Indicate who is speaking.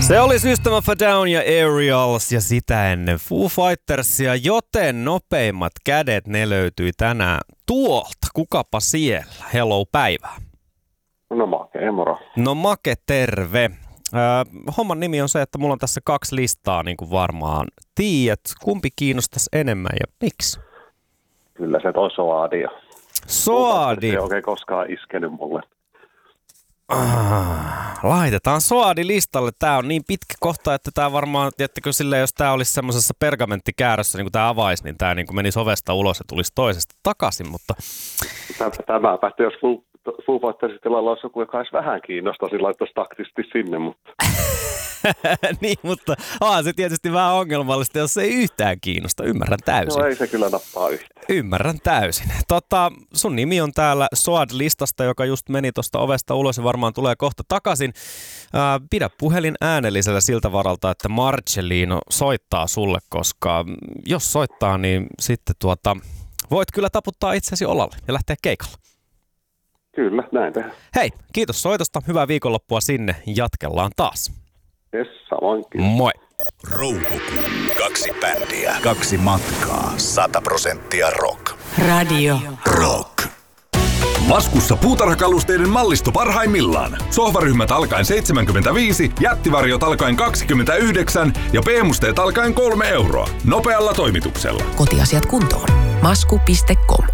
Speaker 1: Se oli System of a Down ja Aerials ja sitä ennen Foo Fightersia, joten nopeimmat kädet ne löytyi tänään tuolta. Kukapa siellä? Hello, päivää.
Speaker 2: No Make, moro.
Speaker 1: No Make, terve. Homman nimi on se, että mulla on tässä 2 listaa, niin kuin varmaan tiedät. Kumpi kiinnostaisi enemmän ja miksi?
Speaker 2: Kyllä se toi Soadi.
Speaker 1: Soadi.
Speaker 2: Se ei oikein koskaan iskenyt mulle.
Speaker 1: Laitetaan Soadi listalle. Tää on niin pitkä kohta, että tää varmaan, tiedättekö silleen, jos tää olisi semmoisessa pergamenttikäärössä, niin kun tää avaisi, niin tää niin kuin menisi ovesta ulos ja tulisi toisesta takaisin, mutta...
Speaker 2: Tämäpä, jos Foo Fightersin tilalla olisi joku, joka olisi vähän kiinnostaisi, laittaisi taktisesti sinne, mutta...
Speaker 1: Niin, mutta se tietysti vähän ongelmallista, jos ei yhtään kiinnosta. Ymmärrän täysin.
Speaker 2: No ei se kyllä nappaa yhtään.
Speaker 1: Ymmärrän täysin. Sun nimi on täällä Soad-listasta, joka just meni tuosta ovesta ulos ja varmaan tulee kohta takaisin. Pidä puhelin äänellisellä siltä varalta, että Marcellino soittaa sulle, koska jos soittaa, niin sitten voit kyllä taputtaa itsesi olalle ja lähteä keikalle.
Speaker 2: Kyllä, näin tehdään.
Speaker 1: Hei, kiitos soitosta. Hyvää viikonloppua sinne. Jatkellaan taas.
Speaker 2: Jes, samoinkin.
Speaker 1: Moi.
Speaker 3: Roukukuu. 2 bändiä. 2 matkaa. 100% rock.
Speaker 4: Radio
Speaker 3: Rock. Laskussa puutarhakalusteiden mallisto parhaimmillaan. Sohvaryhmät alkaen 75, jättivarjot alkaen 29 ja B-musteet alkaen 3 euroa. Nopealla toimituksella.
Speaker 4: Kotiasiat kuntoon. Masku.com